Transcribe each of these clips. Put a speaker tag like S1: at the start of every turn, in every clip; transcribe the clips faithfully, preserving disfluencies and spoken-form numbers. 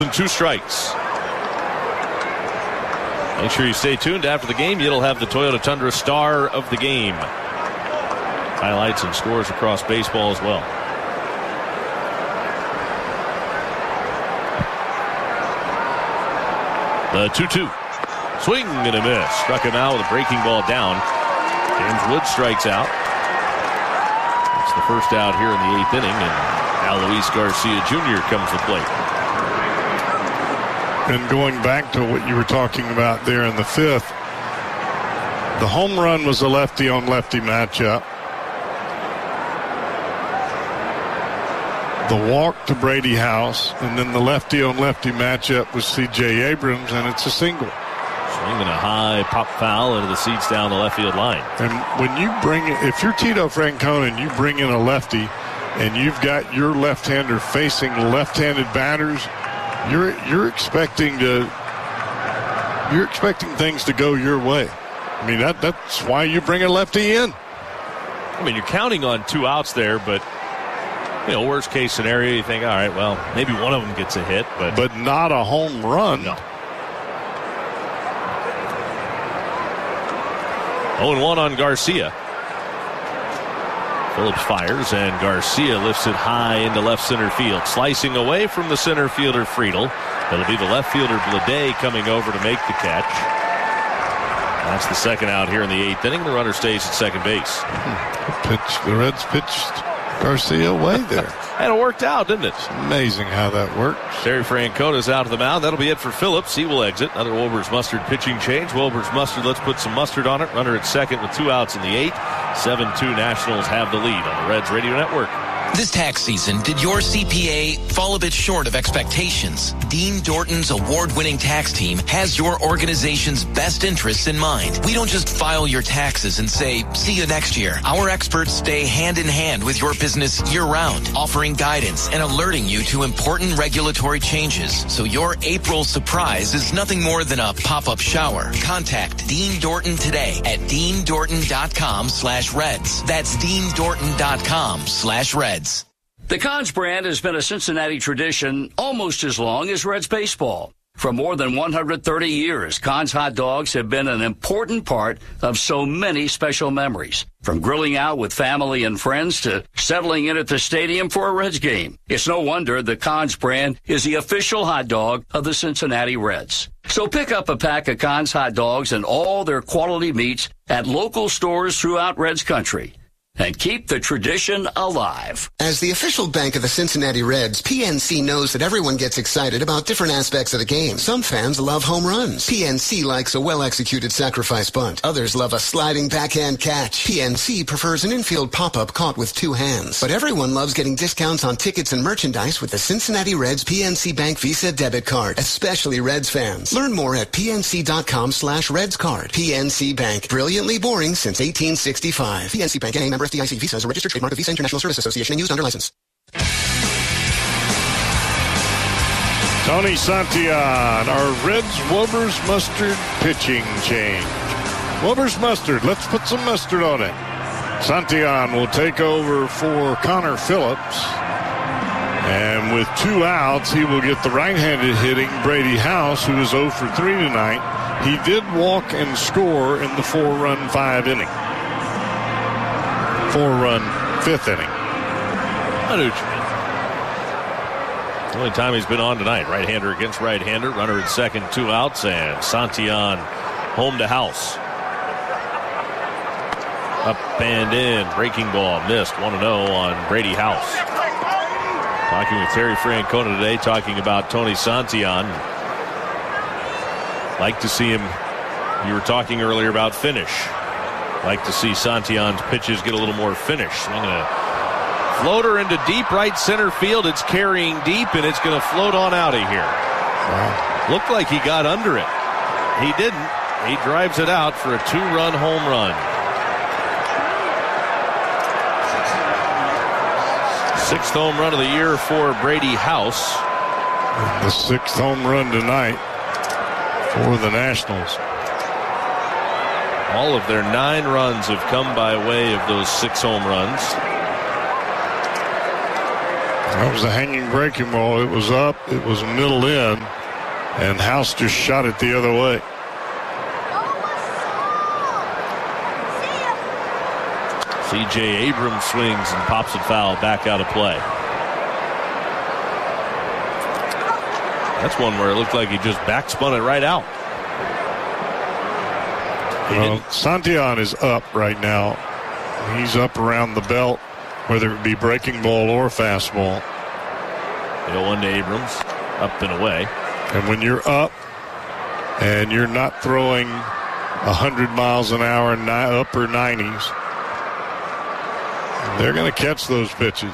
S1: Two strikes. Make sure you stay tuned. After the game, you'll have the Toyota Tundra Star of the Game. Highlights and scores across baseball as well. The two two. Swing and a miss. Struck him out with a breaking ball down. James Wood strikes out. It's the first out here in the eighth inning, and now Luis Garcia Junior comes to plate.
S2: And going back to what you were talking about there in the fifth, the home run was a lefty-on-lefty matchup. The walk to Brady House, and then the lefty-on-lefty matchup was C J Abrams, and it's a single.
S1: Swinging a high pop foul into the seats down the left field line.
S2: And when you bring, if you're Tito Francona and you bring in a lefty, and you've got your left-hander facing left-handed batters, You're you're expecting to you're expecting things to go your way. I mean that that's why you bring a lefty in.
S1: I mean, you're counting on two outs there, but you know, worst case scenario, you think, all right, well, maybe one of them gets a hit, but
S2: but not a home run.
S1: No. oh and one on Garcia. Phillips fires, and Garcia lifts it high into left center field. Slicing away from the center fielder, Friedel. It'll be the left fielder, Bleday, coming over to make the catch. That's the second out here in the eighth inning. The runner stays at second base.
S2: Pitch, the Reds pitched Garcia away there.
S1: And it worked out, didn't it?
S2: It's amazing how that works.
S1: Terry Francona's out of the mound. That'll be it for Phillips. He will exit. Another Wilbur's Mustard pitching change. Wilbur's Mustard, let's put some mustard on it. Runner at second with two outs in the eighth. seven two Nationals have the lead on the Reds Radio Network.
S3: This tax season, did your C P A fall a bit short of expectations? Dean Dorton's award-winning tax team has your organization's best interests in mind. We don't just file your taxes and say, see you next year. Our experts stay hand-in-hand with your business year-round, offering guidance and alerting you to important regulatory changes. So your April surprise is nothing more than a pop-up shower. Contact Dean Dorton today at dean dorton dot com slash reds. That's dean dorton dot com slash reds.
S4: The Cons brand has been a Cincinnati tradition almost as long as Reds baseball. For more than one hundred thirty years, Cons hot dogs have been an important part of so many special memories. From grilling out with family and friends to settling in at the stadium for a Reds game. It's no wonder the Cons brand is the official hot dog of the Cincinnati Reds. So pick up a pack of Cons hot dogs and all their quality meats at local stores throughout Reds country. And keep the tradition alive.
S5: As the official bank of the Cincinnati Reds, P N C knows that everyone gets excited about different aspects of the game. Some fans love home runs. P N C likes a well-executed sacrifice bunt. Others love a sliding backhand catch. P N C prefers an infield pop-up caught with two hands. But everyone loves getting discounts on tickets and merchandise with the Cincinnati Reds P N C Bank Visa debit card, especially Reds fans. Learn more at P N C dot com slash Reds card. P N C Bank, brilliantly boring since eighteen sixty-five. P N C Bank, N A member F D I C. Visa is a registered trademark of Visa International Service Association and used under license.
S2: Tony Santillan, our Reds Wilbur's Mustard pitching change. Wilbur's Mustard, let's put some mustard on it. Santillan will take over for Connor Phillips. And with two outs, he will get the right-handed hitting Brady House, who is oh for three tonight. He did walk and score in the four-run five inning. Four-run fifth inning.
S1: I do. The only time he's been on tonight. Right-hander against right-hander. Runner at second, two outs, and Santillan home to House. Up and in. Breaking ball missed. one and oh on Brady House. Talking with Terry Francona today, talking about Tony Santillan. Like to see him. You were talking earlier about finish. Like to see Santillan's pitches get a little more finish. Swinging a floater into deep right center field. It's carrying deep, and it's going to float on out of here. Wow. Looked like he got under it. He didn't. He drives it out for a two-run home run. Sixth home run of the year for Brady House.
S2: The sixth home run tonight for the Nationals.
S1: All of their nine runs have come by way of those six home runs.
S2: That was a hanging breaking ball. It was up. It was middle in. And House just shot it the other way.
S1: C J Abrams swings and pops it foul back out of play. That's one where it looked like he just backspun it right out.
S2: Well, Santillan is up right now. He's up around the belt, whether it be breaking ball or fastball.
S1: The oh one to Abrams, up and away.
S2: And when you're up and you're not throwing one hundred miles an hour in upper nineties, they're going to catch those pitches.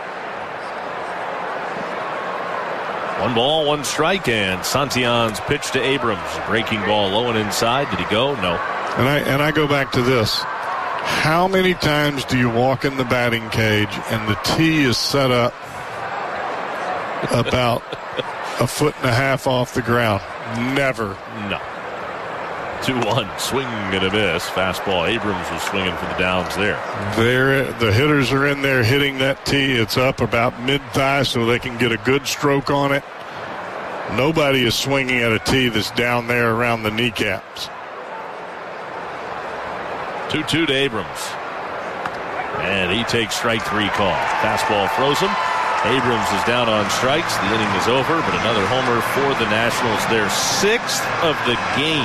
S1: One ball, one strike, and Santillan's pitch to Abrams. Breaking ball low and inside. Did he go? No.
S2: And I and I go back to this. How many times do you walk in the batting cage and the tee is set up about a foot and a half off the ground? Never.
S1: No. two one, swing and a miss. Fastball. Abrams was swinging for the downs there.
S2: There, the hitters are in there hitting that tee. It's up about mid-thigh so they can get a good stroke on it. Nobody is swinging at a tee that's down there around the kneecaps.
S1: two two to Abrams. And he takes strike three call. Fastball froze him. Abrams is down on strikes. The inning is over, but another homer for the Nationals. Their sixth of the game.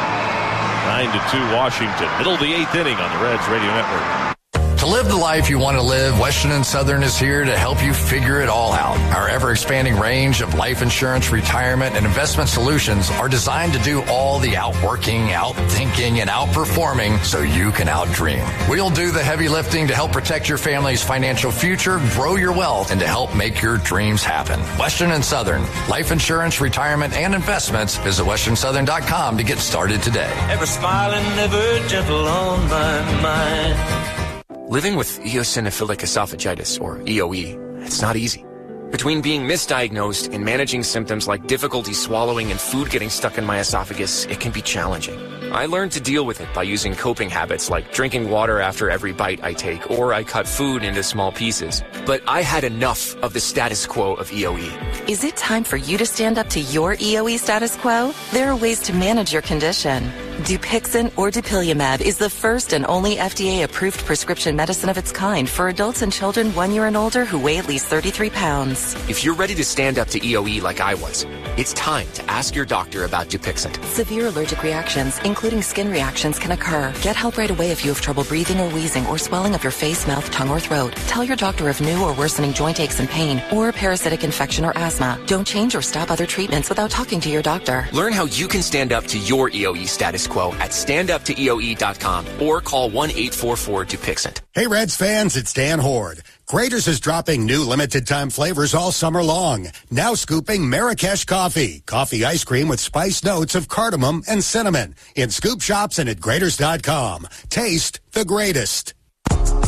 S1: nine to two Washington. Middle of the eighth inning on the Reds Radio Network.
S6: To live the life you want to live, Western and Southern is here to help you figure it all out. Our ever-expanding range of life insurance, retirement, and investment solutions are designed to do all the outworking, outthinking, and outperforming so you can outdream. We'll do the heavy lifting to help protect your family's financial future, grow your wealth, and to help make your dreams happen. Western and Southern. Life insurance, retirement, and investments. Visit western southern dot com to get started today.
S7: Ever smiling, ever gentle on my mind.
S8: Living with eosinophilic esophagitis, or E O E, it's not easy. Between being misdiagnosed and managing symptoms like difficulty swallowing and food getting stuck in my esophagus, it can be challenging. I learned to deal with it by using coping habits like drinking water after every bite I take, or I cut food into small pieces. But I had enough of the status quo of E O E.
S9: Is it time for you to stand up to your E O E status quo? There are ways to manage your condition. Dupixent or dupilumab is the first and only F D A-approved prescription medicine of its kind for adults and children one year and older who weigh at least thirty-three pounds.
S8: If you're ready to stand up to E O E like I was, it's time to ask your doctor about Dupixent.
S9: Severe allergic reactions, including skin reactions, can occur. Get help right away if you have trouble breathing or wheezing or swelling of your face, mouth, tongue, or throat. Tell your doctor of new or worsening joint aches and pain or parasitic infection or asthma. Don't change or stop other treatments without talking to your doctor.
S8: Learn how you can stand up to your E O E status quo at stand up to E O E dot com or call one eight four four Dupixent.
S10: Hey Reds fans, it's Dan Horde. Grater's is dropping new limited time flavors all summer long. Now scooping Marrakesh coffee. Coffee ice cream with spice notes of cardamom and cinnamon. In scoop shops and at Graters dot com. Taste the greatest.